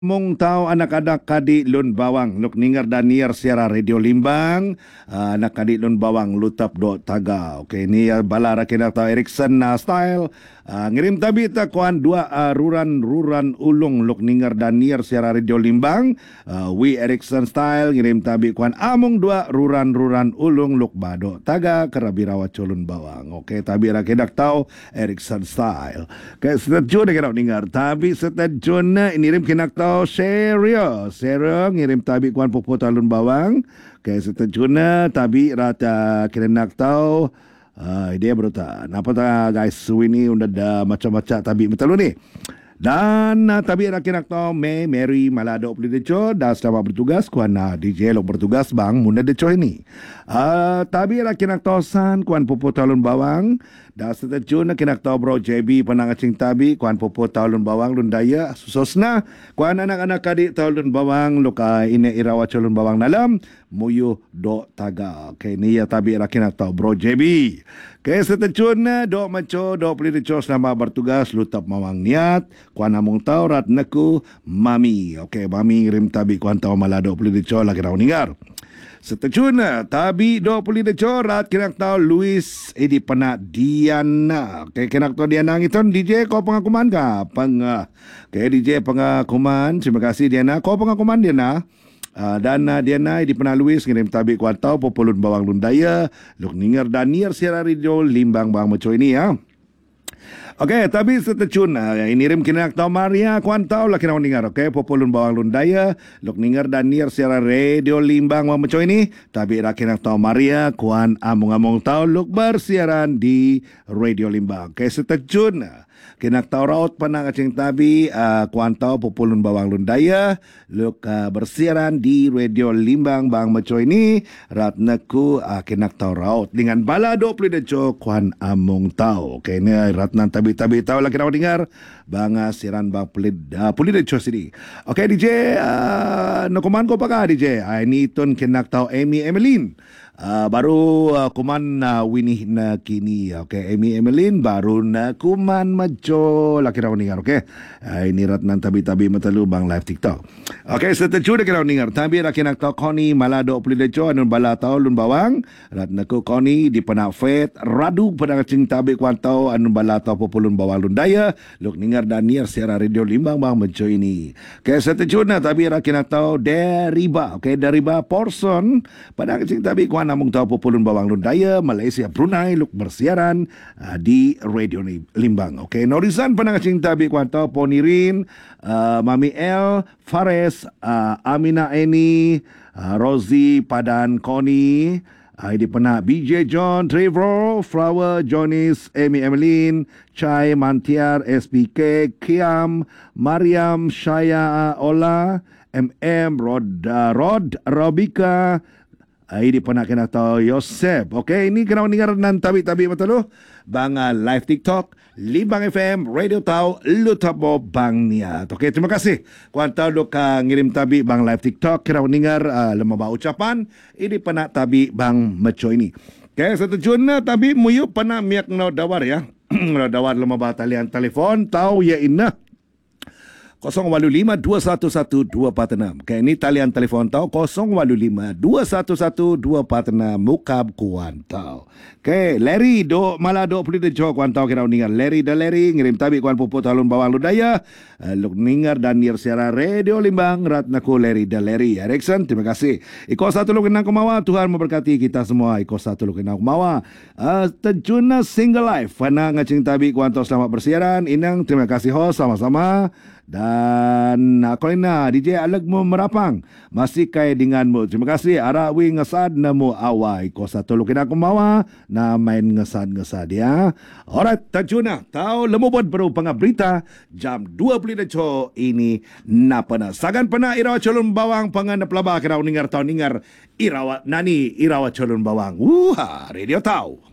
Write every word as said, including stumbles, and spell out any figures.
Mong tau anak-anak kadi lun bawang luk ningar dan niar siara radio Limbang uh, anak kadi lun bawang lutap do taga. Okey ni uh, bala rakin tau Erickson uh, style uh, ngirim tabi ta kuan dua uh, ruran ruran ulung luk ningar dan niar siara radio Limbang uh, we Erickson style ngirim tabi kuan among dua ruran ruran ulung luk bado taga kerabirawa colun bawang. Okey tabi rakin tau Erickson style. Okey setuju dengan ningar tabi setuju na inirim kinak tau Serio, serio ngirim tabi kuan pupu talun bawang. Kaya setuju tabi rata kira nak tahu uh, dia beruta. Napa ta guys ini udah ada macam-macam tabi betul ni. Dan uh, tabi rakin nak tahu May Mary Malado Plideco dah selamat bertugas kuan uh, D J lo bertugas bang munda deco ini. Uh, tabi rakin nak tahu san kuan pupu talun bawang. Dah setuju nak kinak tahu bro J B penangacing tabi kuan popo taulun bawang lun daya susosna kuan anak-anak adik taulun bawang luka ini irawa colun bawang dalam muyu do taga. Okay ni ya tabi nak kinak tahu bro J B. Okay setuju na do maco do pelirico selama bertugas lutap mawang niat kuan among tahu rat naku mami. Okay mami rim tabi kuan tahu malado pelirico lagi raw ningar. Setuju na tabi do puli de corat kinak tahu Luis edi pena Diana. Okay kinak tahu Diana ngiton D J kau pengakuman ka? Peng okay D J pengakuman. Terima kasih Diana. Kau pengakuman Diana. Uh, dan uh, Diana edi pena Luis ngirim tabi kuat tahu populun bawang lundaya luk ningar dan niar siara radio Limbang bang maco ini ya. Okey, tapi setecun uh, ini rim kinak tahu Maria kuan tahu lah kena ningar. Okey, populun bawang lundaya luk ningar dan niar siara radio Limbang bang maco ini. Tapi rakinak tahu Maria kuan among-among tahu luk bersiaran di radio Limbang. Okey, setecun uh, kinak tahu raut panang acing tabi uh, kuan tahu populun bawang lundaya luk uh, bersiaran di radio Limbang bang maco ini ratnaku uh, kinak tahu raut dengan balado plideco kuan among tahu. Okey ni ratnan tabi-tabi tahu lagi raut dengar bang uh, siaran bang pelid uh, plideco sini. Okey D J uh, nakuman ko pa ka D J. Ay ni ton kinak tahu Amy Emeline. Uh, baru uh, kuman uh, winih na kini. Okay, Amy Emeline baru na kuman majo laki raw ningar. Okay, uh, ini ratnan tabi-tabi matalu bang live TikTok. Okay, setuju dengan raw ningar. Tabi rakin nak tahu Connie Malado Plideco anun bala tahu lun bawang. Ratna ko Connie di penak fet radu pedang cing tabi kuan tahu anun bala tahu populun bawang lun daya. Luk ningar dan niar siara radio Limbang bang majo ini. Okay, setuju na tabi rakin nak tahu Deriba. Okay, Deriba Porson pedang cing tabi kuan namung tahu populun bawang lundaya Malaysia Brunei luk bersiaran uh, di radio Limbang. Okey, Norisan penangacing tabi kuan tahu Ponirin, uh, Mami L, Fares, uh, Amina Eni, uh, Rosie Padan Koni, uh, di pernah B J John, Trevor, Flower, Jonis, Amy Emeline, Chai Mantiar, S B K, Kiam, Mariam, Shaya Ola, M M, Rod, uh, Rod, Robika, ini pernah kena tahu Yosef. Okey, ini kena dengar nan tabi-tabi betul bang uh, live TikTok Limbang F M Radio Tahu Lutabo Bang Niat. Okey, terima kasih. Kuan tahu dok uh, ngirim tabi bang live TikTok kena dengar uh, lemah ucapan ini pernah tabi bang meco ini. Okey, setuju na tabi muyu pernah miak no dawar ya. No dawar lemah talian telefon tahu ya inna kosong walu lima dua satu satu dua empat enam. Okay, ini talian telefon tahu kosong walu lima dua satu satu dua empat enam mukab kuan tahu. Okay, Larry do malah do puli de jok kuan tahu kira ningar Larry da Larry ngirim tabi kuan pupu talun bawang ludaya uh, luk ningar dan niar siara radio Limbang ratnaku Larry da Larry Erickson. Terima kasih. Iko satu lu kenang kumawa Tuhan memberkati kita semua. Iko satu lu kenang kumawa uh, terjuna single life pana ngacing tabi kuan tahu selamat bersiaran inang. Terima kasih host sama-sama. Dan aku ina D J alag mo merapang masih kaya denganmu. Terima kasih arawi ngesad namo awai ko satu lu kena kumawa na main ngesad-ngesad ya. Alright, tajuna tahu lemubot baru pengabrita jam dua puluh deco ini na pena sagan pena irawa colun bawang pangan pelaba kena ningar tahu ningar irawa nani irawa colun bawang. Wah, radio tahu.